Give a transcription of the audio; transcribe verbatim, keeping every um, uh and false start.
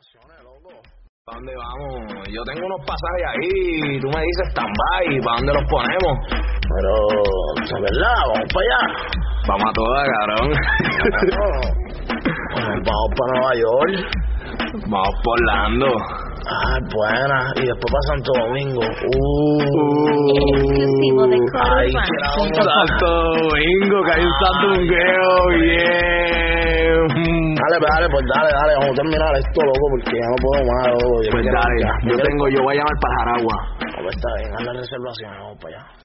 ¿Para dónde vamos? Yo tengo unos pasajes ahí, tú me dices stand-by, ¿para dónde los ponemos? Pero, ¿es verdad? ¿Vamos para allá? Vamos a todas, cabrón. Bueno, vamos para Nueva York. Vamos por Orlando. Ah, buena. Y después para Santo Domingo. Uh, Exclusivo de Ay, Coro que la Urbano. vamos a- Santo Domingo, que hay un Santo Domingo, bien. Dale, pues, dale, pues dale, dale. Vamos a terminar esto, loco, porque ya no puedo más, loco. Yo Pues quiero- dale, ya, yo quiero- tengo, yo voy a llamar para Jaragua. Ah, pues está bien, haz la reservación, vamos para allá.